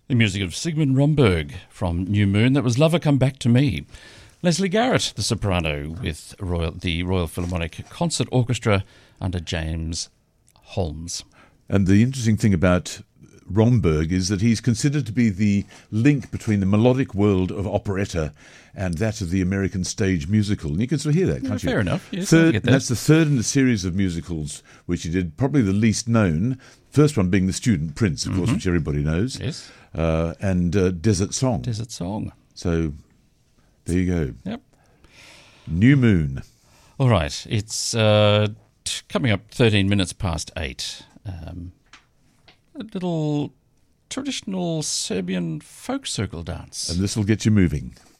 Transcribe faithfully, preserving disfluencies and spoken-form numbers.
The music of Sigmund Romberg from New Moon. That was Lover Come Back to Me. Leslie Garrett, the soprano, with Royal, the Royal Philharmonic Concert Orchestra under James Holmes. And the interesting thing about Romberg is that he's considered to be the link between the melodic world of operetta and that of the American stage musical. And you can sort of hear that, can't yeah, you? Fair enough. Yes, third, I get that. That's the third in a series of musicals which he did, probably the least known. First one being The Student Prince, of mm-hmm. course, which everybody knows. Yes. Uh, and uh, Desert Song. Desert Song. So there you go. Yep. New Moon. All right. It's uh, t- coming up thirteen minutes past eight. Um, a little traditional Serbian folk circle dance. And this will get you moving.